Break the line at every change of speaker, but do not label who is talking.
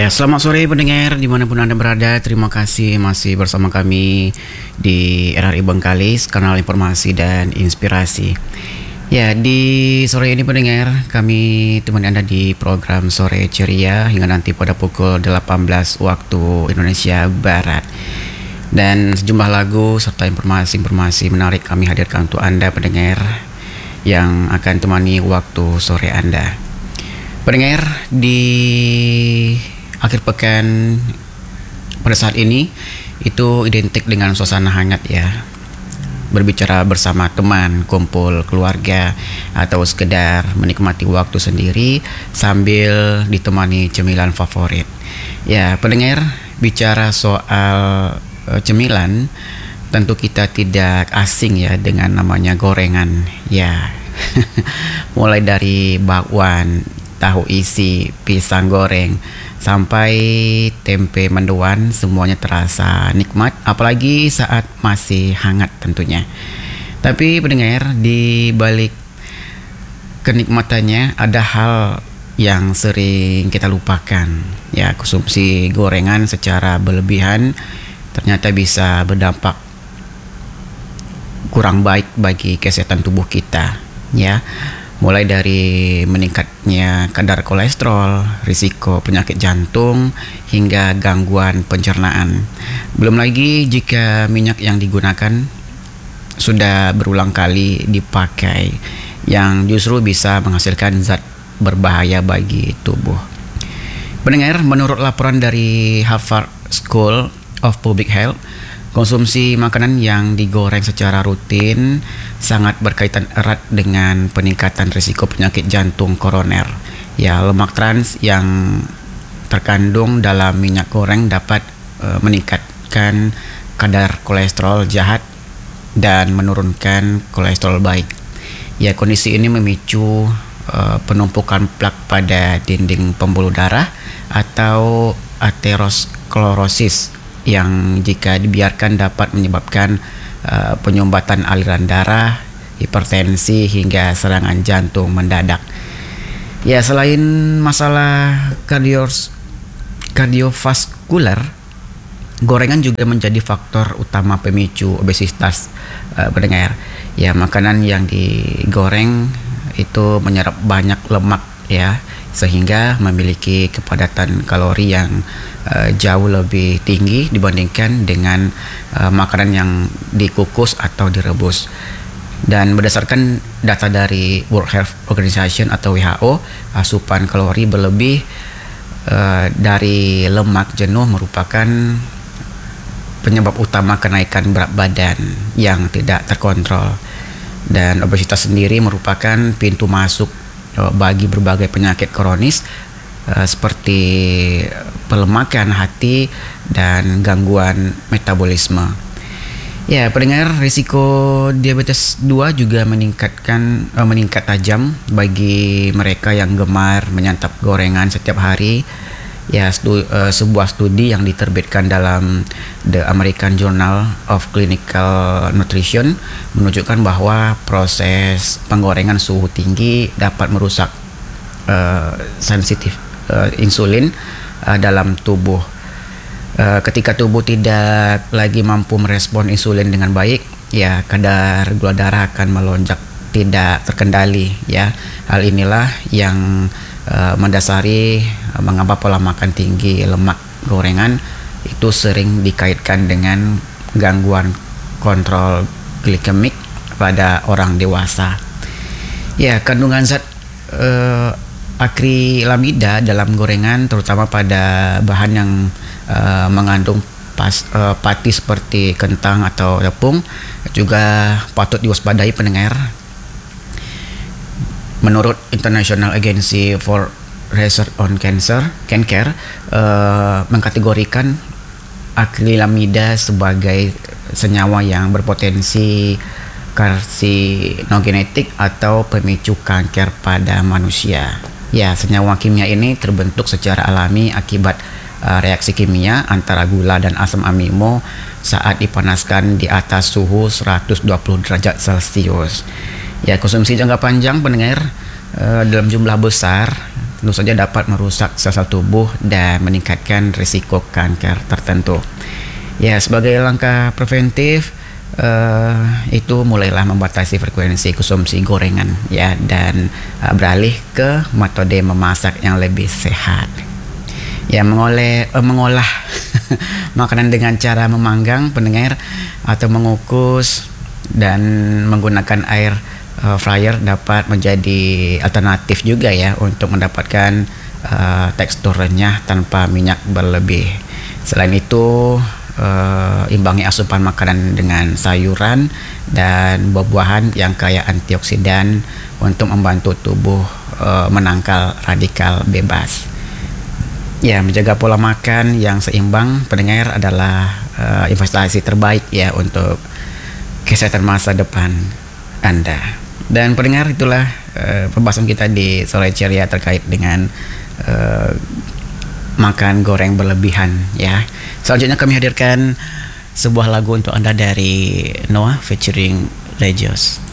Ya, selamat sore pendengar dimanapun Anda berada. Terima kasih masih bersama kami di RRI Bengkalis, kanal informasi dan inspirasi. Ya, di sore ini pendengar, kami temani Anda di program Sore Ceria hingga nanti pada pukul 18 waktu Indonesia Barat. Dan sejumlah lagu serta informasi-informasi menarik kami hadirkan untuk Anda pendengar yang akan temani waktu sore Anda. Pendengar, di akhir pekan pada saat ini itu identik dengan suasana hangat ya. Berbicara bersama teman, kumpul keluarga, atau sekedar menikmati waktu sendiri sambil ditemani cemilan favorit. Ya, pendengar, bicara soal cemilan, tentu kita tidak asing ya dengan namanya gorengan. Ya, mulai dari bakwan, tahu isi, pisang goreng, sampai tempe mendoan, semuanya terasa nikmat, apalagi saat masih hangat tentunya. Tapi pendengar, di balik kenikmatannya ada hal yang sering kita lupakan. Ya, konsumsi gorengan secara berlebihan ternyata bisa berdampak kurang baik bagi kesehatan tubuh kita, ya. Mulai dari meningkatnya kadar kolesterol, risiko penyakit jantung, hingga gangguan pencernaan. Belum lagi jika minyak yang digunakan sudah berulang kali dipakai, yang justru bisa menghasilkan zat berbahaya bagi tubuh. Pendengar, menurut laporan dari Harvard School of Public Health, konsumsi makanan yang digoreng secara rutin sangat berkaitan erat dengan peningkatan risiko penyakit jantung koroner. Ya, lemak trans yang terkandung dalam minyak goreng dapat meningkatkan kadar kolesterol jahat dan menurunkan kolesterol baik. Ya, kondisi ini memicu penumpukan plak pada dinding pembuluh darah atau aterosklerosis yang jika dibiarkan dapat menyebabkan penyumbatan aliran darah, hipertensi, hingga serangan jantung mendadak. Ya, selain masalah kardiovaskular, gorengan juga menjadi faktor utama pemicu obesitas pendengar. Ya, makanan yang digoreng itu menyerap banyak lemak ya, sehingga memiliki kepadatan kalori yang jauh lebih tinggi dibandingkan dengan makanan yang dikukus atau direbus. Dan berdasarkan data dari World Health Organization atau WHO, asupan kalori berlebih dari lemak jenuh merupakan penyebab utama kenaikan berat badan yang tidak terkontrol. Dan obesitas sendiri merupakan pintu masuk bagi berbagai penyakit kronis seperti pelemakan hati dan gangguan metabolisme. Ya, pendengar, risiko diabetes 2 juga meningkat tajam bagi mereka yang gemar menyantap gorengan setiap hari. Ya, sebuah studi yang diterbitkan dalam The American Journal of Clinical Nutrition menunjukkan bahwa proses penggorengan suhu tinggi dapat merusak sensitif insulin dalam tubuh. Ketika tubuh tidak lagi mampu merespon insulin dengan baik, ya kadar gula darah akan melonjak tidak terkendali ya. Hal inilah yang mendasari mengapa pola makan tinggi lemak gorengan itu sering dikaitkan dengan gangguan kontrol glikemik pada orang dewasa. Ya, kandungan zat akrilamida dalam gorengan, terutama pada bahan yang mengandung pati seperti kentang atau tepung, juga patut diwaspadai pendengar. Menurut International Agency for Research on Cancer, mengkategorikan akrilamida sebagai senyawa yang berpotensi karsinogenetik atau pemicu kanker pada manusia. Ya, senyawa kimia ini terbentuk secara alami akibat reaksi kimia antara gula dan asam amino saat dipanaskan di atas suhu 120 derajat Celcius. Ya, konsumsi jangka panjang pendengar dalam jumlah besar tentu saja dapat merusak sel-sel tubuh dan meningkatkan risiko kanker tertentu. Ya, sebagai langkah preventif itu mulailah membatasi frekuensi konsumsi gorengan ya, dan beralih ke metode memasak yang lebih sehat. Ya, mengolah makanan dengan cara memanggang pendengar atau mengukus dan menggunakan air fryer dapat menjadi alternatif juga ya untuk mendapatkan tekstur renyah tanpa minyak berlebih. Selain itu, imbangi asupan makanan dengan sayuran dan buah-buahan yang kaya antioksidan untuk membantu tubuh menangkal radikal bebas. Ya, menjaga pola makan yang seimbang pendengar adalah investasi terbaik ya untuk kesehatan masa depan Anda. Dan pendengar, itulah pembahasan kita di sore ceria terkait dengan makan goreng berlebihan ya. Selanjutnya kami hadirkan sebuah lagu untuk Anda dari Noah featuring Legios.